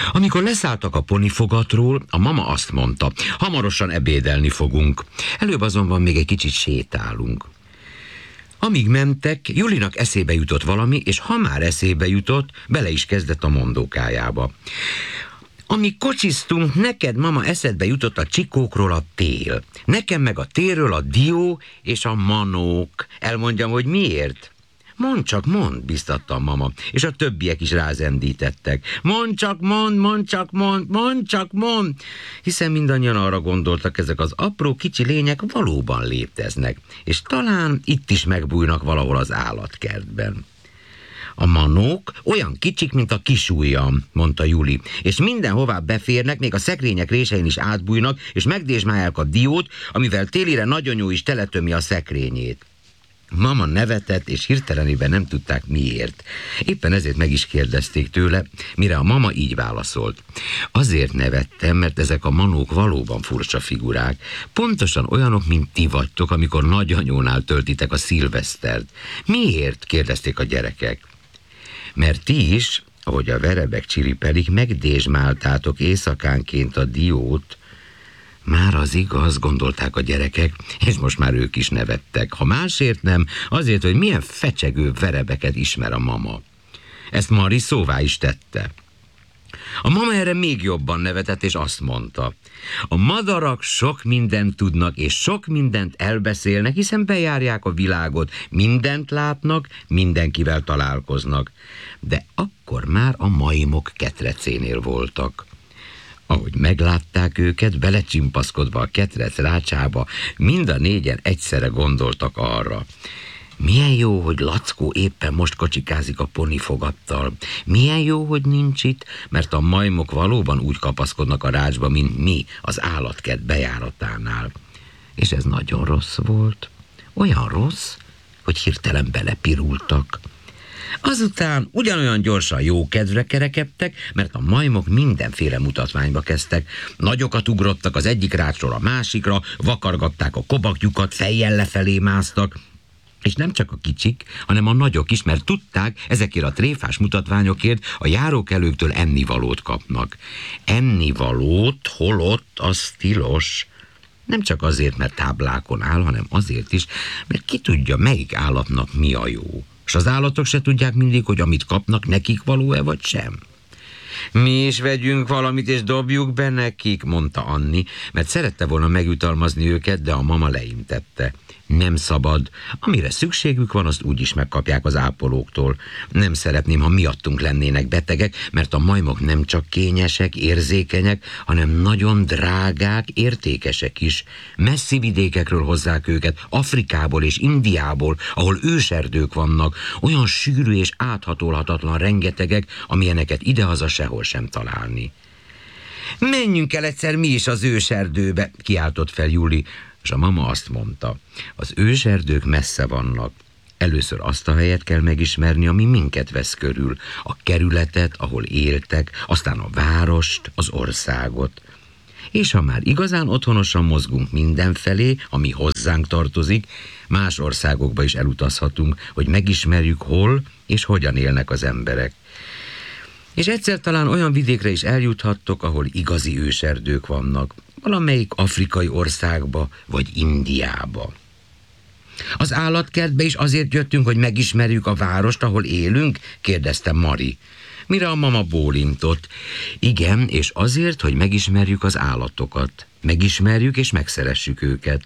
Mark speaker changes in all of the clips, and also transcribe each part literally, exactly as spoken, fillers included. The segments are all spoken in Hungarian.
Speaker 1: Amikor leszálltak a ponifogatról, a mama azt mondta, hamarosan ebédelni fogunk. Előbb azonban még egy kicsit sétálunk. Amíg mentek, Julinak eszébe jutott valami, és ha már eszébe jutott, bele is kezdett a mondókájába. Amíg kocsiztunk, neked, mama, eszedbe jutott a csikókról a tél. Nekem meg a télről a dió és a manók. Elmondjam, hogy miért? Mondd csak, mondd, biztatta a mama, és a többiek is rázendítettek. Mondd csak, mondd, mondd csak, mondd, mondd csak, mondd, hiszen mindannyian arra gondoltak, ezek az apró kicsi lények valóban léteznek, és talán itt is megbújnak valahol az állatkertben. A manók olyan kicsik, mint a kisujjam, mondta Juli, és mindenhová beférnek, még a szekrények résein is átbújnak, és megdésmálják a diót, amivel télire nagyonyó is teletömi a szekrényét. Mama nevetett, és hirtelenében nem tudták miért. Éppen ezért meg is kérdezték tőle, mire a mama így válaszolt. Azért nevettem, mert ezek a manók valóban furcsa figurák. Pontosan olyanok, mint ti vagytok, amikor nagyanyónál töltitek a szilvesztert. Miért? Kérdezték a gyerekek. Mert ti is, ahogy a verebek csiripelik, megdésmáltátok éjszakánként a diót. Már az igaz, gondolták a gyerekek, és most már ők is nevettek. Ha másért nem, azért, hogy milyen fecsegő verebeket ismer a mama. Ezt Mari szóvá is tette. A mama erre még jobban nevetett, és azt mondta. A madarak sok mindent tudnak, és sok mindent elbeszélnek, hiszen bejárják a világot, mindent látnak, mindenkivel találkoznak. De akkor már a majmok ketrecénél voltak. Ahogy meglátták őket, belecsimpaszkodva a ketrec rácsába, mind a négyen egyszerre gondoltak arra. Milyen jó, hogy Lackó éppen most kocsikázik a ponifogattal. Milyen jó, hogy nincs itt, mert a majmok valóban úgy kapaszkodnak a rácsba, mint mi az állatkert bejáratánál. És ez nagyon rossz volt. Olyan rossz, hogy hirtelen belepirultak. Azután ugyanolyan gyorsan jókedvre kerekedtek, mert a majmok mindenféle mutatványba kezdtek. Nagyokat ugrottak az egyik rácsról a másikra, vakargatták a kobakjukat, fejjel lefelé másztak. És nem csak a kicsik, hanem a nagyok is, mert tudták, ezekért a tréfás mutatványokért a járókelőktől ennivalót kapnak. Ennivalót, holott, az tilos. Nem csak azért, mert táblákon áll, hanem azért is, mert ki tudja, melyik állatnak mi a jó. És az állatok se tudják mindig, hogy amit kapnak, nekik való-e vagy sem. Mi is vegyünk valamit, és dobjuk be nekik, mondta Anni, mert szerette volna megjutalmazni őket, de a mama leintette. Nem szabad. Amire szükségük van, azt úgyis megkapják az ápolóktól. Nem szeretném, ha miattunk lennének betegek, mert a majmok nem csak kényesek, érzékenyek, hanem nagyon drágák, értékesek is. Messzi vidékekről hozzák őket, Afrikából és Indiából, ahol őserdők vannak, olyan sűrű és áthatolhatatlan rengetegek, amilyeneket idehaza sehol sem találni. Menjünk el egyszer mi is az őserdőbe, kiáltott fel Juli, és a mama azt mondta, az őserdők messze vannak. Először azt a helyet kell megismerni, ami minket vesz körül, a kerületet, ahol éltek, aztán a várost, az országot. És ha már igazán otthonosan mozgunk mindenfelé, ami hozzánk tartozik, más országokba is elutazhatunk, hogy megismerjük, hol és hogyan élnek az emberek. És egyszer talán olyan vidékre is eljuthattok, ahol igazi őserdők vannak, valamelyik afrikai országba vagy Indiába. Az állatkertbe is azért jöttünk, hogy megismerjük a várost, ahol élünk? Kérdezte Mari. Mire a mama bólintott. Igen, és azért, hogy megismerjük az állatokat. Megismerjük és megszeressük őket.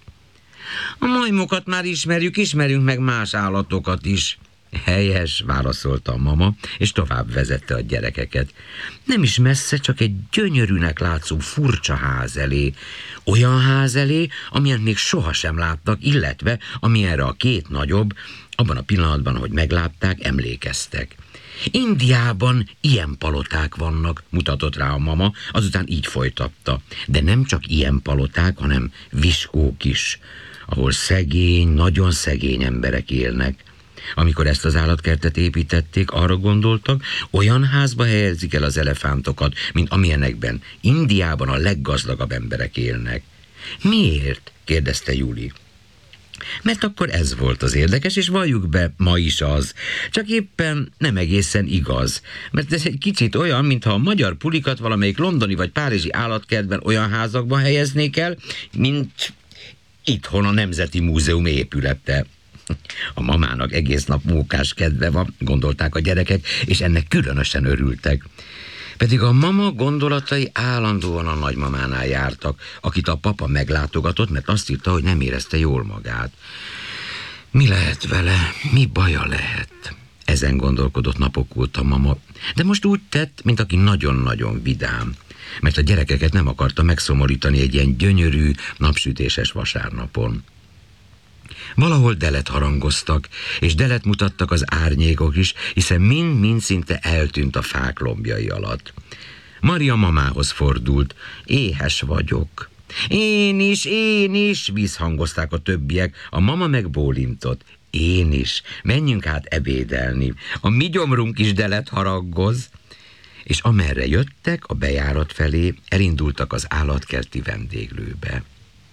Speaker 1: A majmokat már ismerjük, ismerünk meg más állatokat is. Helyes, válaszolta a mama, és tovább vezette a gyerekeket. Nem is messze, csak egy gyönyörűnek látszó furcsa ház elé. Olyan ház elé, amilyen még sohasem láttak, illetve amilyenre a két nagyobb, abban a pillanatban, hogy meglátták, emlékeztek. Indiában ilyen paloták vannak, mutatott rá a mama, azután így folytatta. De nem csak ilyen paloták, hanem viskók is, ahol szegény, nagyon szegény emberek élnek. Amikor ezt az állatkertet építették, arra gondoltak, olyan házba helyezik el az elefántokat, mint amilyenekben Indiában a leggazdagabb emberek élnek. Miért? kérdezte Juli. Mert akkor ez volt az érdekes, és valljuk be, ma is az. Csak éppen nem egészen igaz. Mert ez egy kicsit olyan, mintha a magyar pulikat valamelyik londoni vagy párizsi állatkertben olyan házakban helyeznék el, mint itthon a Nemzeti Múzeum épülete. A mamának egész nap mókás kedve van, gondolták a gyerekek, és ennek különösen örültek. Pedig a mama gondolatai állandóan a nagymamánál jártak, akit a papa meglátogatott, mert azt írta, hogy nem érezte jól magát. Mi lehet vele? Mi baja lehet? Ezen gondolkodott napok óta mama, de most úgy tett, mint aki nagyon-nagyon vidám, mert a gyerekeket nem akarta megszomorítani egy ilyen gyönyörű, napsütéses vasárnapon. Valahol delet harangoztak, és delet mutattak az árnyékok is, hiszen mind-mind szinte eltűnt a fák lombjai alatt. Maria mamához fordult. Éhes vagyok. Én is, én is, vízhangozták a többiek, a mama meg bólintott. Én is, menjünk át ebédelni. A mi gyomrunk is delet harangoz. És amerre jöttek, a bejárat felé, elindultak az állatkerti vendéglőbe.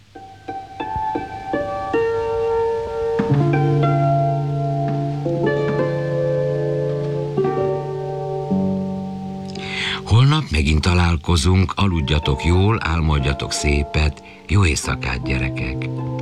Speaker 1: Holnap megint találkozunk, aludjatok jól, álmodjatok szépet, jó éjszakát, gyerekek!